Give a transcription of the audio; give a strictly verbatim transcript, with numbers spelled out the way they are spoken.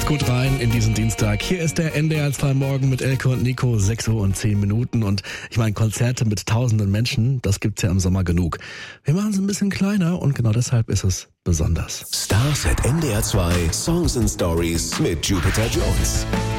Kommt gut rein in diesen Dienstag. Hier ist der N D R zwei Morgen mit Elke und Nico, sechs Uhr und zehn Minuten. Und ich meine, Konzerte mit tausenden Menschen, das gibt's ja im Sommer genug. Wir machen es ein bisschen kleiner und genau deshalb ist es besonders. Stars at N D R zwei Songs and Stories mit Jupiter Jones.